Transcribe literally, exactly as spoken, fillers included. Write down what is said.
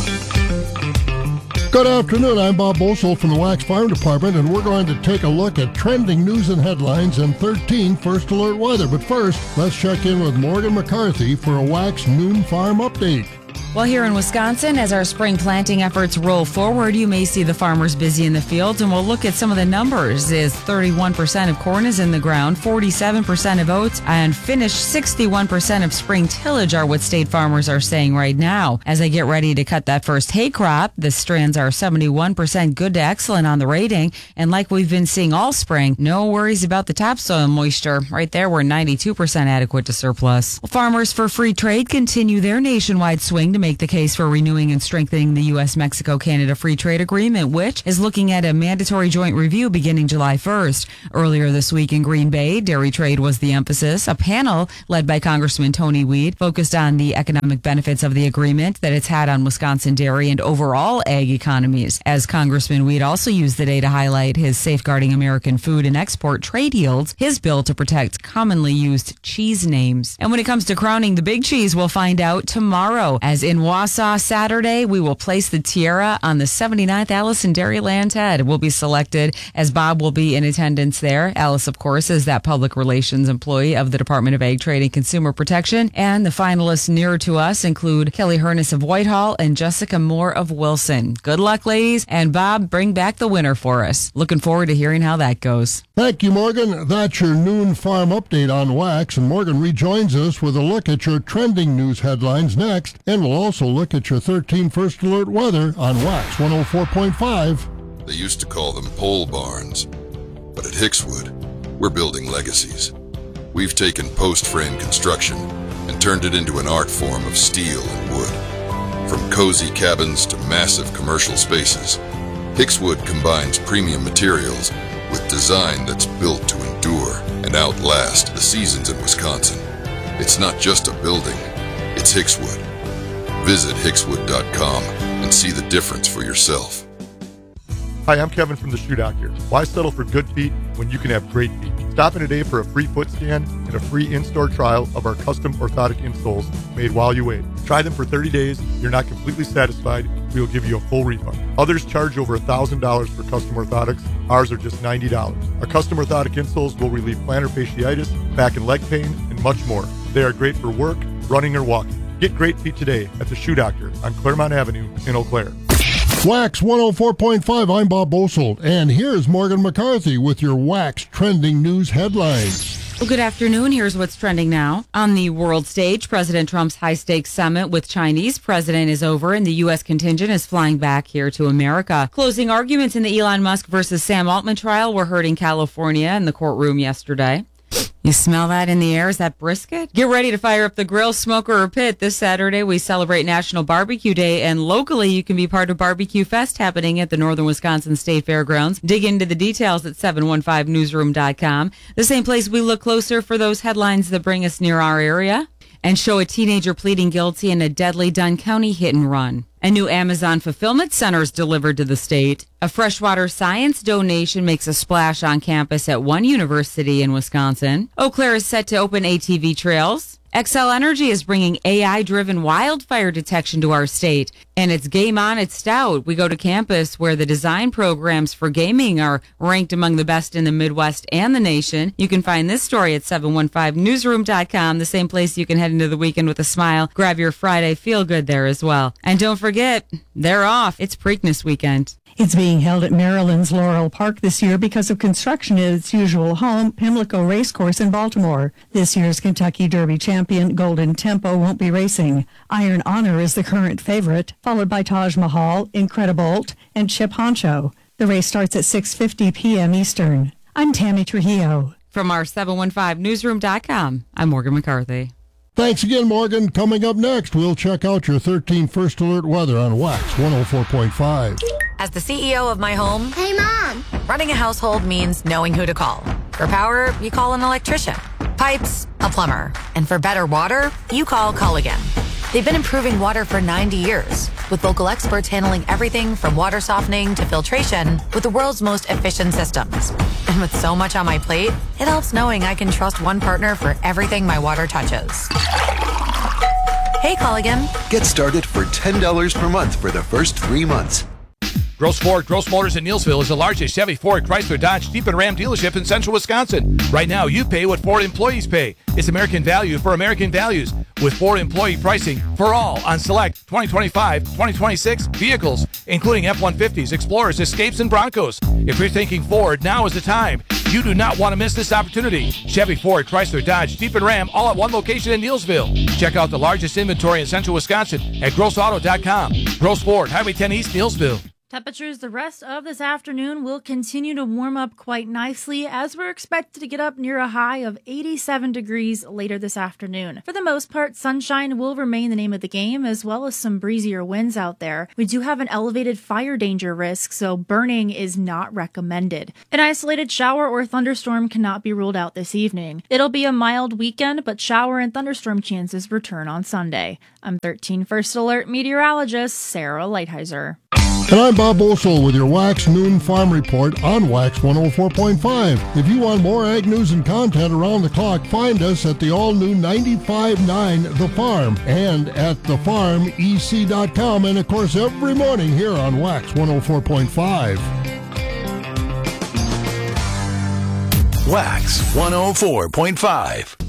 Good afternoon, I'm Bob Bosold from the Wax Farm Department, and we're going to take a look at trending news and headlines and thirteen First Alert weather. But first, let's check in with Morgan McCarthy for a Wax Noon Farm update. Well, here in Wisconsin, as our spring planting efforts roll forward, you may see the farmers busy in the fields, and we'll look at some of the numbers. Is thirty-one percent of corn is in the ground, forty-seven percent of oats, and finished sixty-one percent of spring tillage are what state farmers are saying right now. As they get ready to cut that first hay crop, the strands are seventy-one percent good to excellent on the rating, and like we've been seeing all spring, no worries about the topsoil moisture. Right there, we're ninety-two percent adequate to surplus. Well, farmers for free trade continue their nationwide swing to make the case for renewing and strengthening the U S Mexico Canada Free Trade Agreement, which is looking at a mandatory joint review beginning July first. Earlier this week in Green Bay, dairy trade was the emphasis. A panel led by Congressman Tony Weed focused on the economic benefits of the agreement that it's had on Wisconsin dairy and overall ag economies. As Congressman Weed also used the day to highlight his Safeguarding American Food and Export Trade Yields, his bill to protect commonly used cheese names. And when it comes to crowning the big cheese, we'll find out tomorrow. As in Wausau Saturday, we will place the tiara on the seventy-ninth Allison Dairyland head. It will be selected as Bob will be in attendance there. Alice, of course, is that public relations employee of the Department of Ag Trade and Consumer Protection. And the finalists nearer to us include Kelly Hernus of Whitehall and Jessica Moore of Wilson. Good luck, ladies. And Bob, bring back the winner for us. Looking forward to hearing how that goes. Thank you, Morgan. That's your noon farm update on Wax. And Morgan rejoins us with a look at your trending news headlines next. And we'll also look at your thirteen First Alert weather on Wax one oh four point five. They used to call them pole barns, but at Hickswood, we're building legacies. We've taken post-frame construction and turned it into an art form of steel and wood. From cozy cabins to massive commercial spaces, Hickswood combines premium materials with design that's built to endure and outlast the seasons in Wisconsin. It's not just a building, it's Hickswood. Visit hickswood dot com and see the difference for yourself. Hi, I'm Kevin from the Shoe Doctor. Why settle for good feet when you can have great feet? Stop in today for a free foot scan and a free in-store trial of our custom orthotic insoles made while you wait. Try them for thirty days. If you're not completely satisfied, we will give you a full refund. Others charge over one thousand dollars for custom orthotics. Ours are just ninety dollars. Our custom orthotic insoles will relieve plantar fasciitis, back and leg pain, and much more. They are great for work, running, or walking. Get great feet today at the Shoe Doctor on Claremont Avenue in Eau Claire. Wax one oh four point five, I'm Bob Bosold, and here's Morgan McCarthy with your Wax trending news headlines. Well, good afternoon. Here's what's trending now. On the world stage, President Trump's high-stakes summit with Chinese president is over, and the U S contingent is flying back here to America. Closing arguments in the Elon Musk versus Sam Altman trial were heard in California in the courtroom yesterday. You smell that in the air? Is that brisket? Get ready to fire up the grill, smoker, or pit. This Saturday, we celebrate National Barbecue Day, and locally, you can be part of Barbecue Fest happening at the Northern Wisconsin State Fairgrounds. Dig into the details at seven one five newsroom dot com. The same place we look closer for those headlines that bring us near our area and show a teenager pleading guilty in a deadly Dunn County hit and run. A new Amazon fulfillment center is delivered to the state. A freshwater science donation makes a splash on campus at one university in Wisconsin. Eau Claire is set to open A T V trails. Xcel Energy is bringing A I-driven wildfire detection to our state, and it's game on at Stout. We go to campus where the design programs for gaming are ranked among the best in the Midwest and the nation. You can find this story at seven one five newsroom dot com, the same place you can head into the weekend with a smile. Grab your Friday feel-good there as well. And don't forget, they're off. It's Preakness weekend. It's being held at Maryland's Laurel Park this year because of construction at its usual home, Pimlico Racecourse in Baltimore. This year's Kentucky Derby champion, Golden Tempo, won't be racing. Iron Honor is the current favorite, followed by Taj Mahal, Incredibolt, and Chip Honcho. The race starts at six fifty p.m. Eastern. I'm Tammy Trujillo. From our seven one five newsroom dot com, I'm Morgan McCarthy. Thanks again, Morgan. Coming up next, we'll check out your thirteen First Alert weather on Wax one oh four point five. As the C E O of my home, hey, Mom, running a household means knowing who to call. For power, you call an electrician. Pipes, a plumber. And for better water, you call Culligan. They've been improving water for ninety years, with local experts handling everything from water softening to filtration with the world's most efficient systems. And with so much on my plate, it helps knowing I can trust one partner for everything my water touches. Hey, call again. Get started for ten dollars per month for the first three months. Gross Ford, Gross Motors in Neillsville is the largest Chevy, Ford, Chrysler, Dodge, Jeep, and Ram dealership in central Wisconsin. Right now, you pay what Ford employees pay. It's American value for American values with Ford employee pricing for all on select twenty twenty-five, twenty twenty-six vehicles, including F one fifties, Explorers, Escapes, and Broncos. If you're thinking Ford, now is the time. You do not want to miss this opportunity. Chevy, Ford, Chrysler, Dodge, Jeep, and Ram all at one location in Neillsville. Check out the largest inventory in central Wisconsin at gross auto dot com. Gross Ford, Highway ten East, Neillsville. Temperatures the rest of this afternoon will continue to warm up quite nicely as we're expected to get up near a high of eighty-seven degrees later this afternoon. For the most part, sunshine will remain the name of the game as well as some breezier winds out there. We do have an elevated fire danger risk, so burning is not recommended. An isolated shower or thunderstorm cannot be ruled out this evening. It'll be a mild weekend, but shower and thunderstorm chances return on Sunday. I'm thirteen First Alert meteorologist Sarah Lighthizer. And I'm Bob Boschel with your Wax Noon Farm Report on Wax one oh four point five. If you want more ag news and content around the clock, find us at the all-new ninety-five point nine The Farm and at the farm e c dot com, and of course every morning here on Wax one oh four point five. Wax one oh four point five.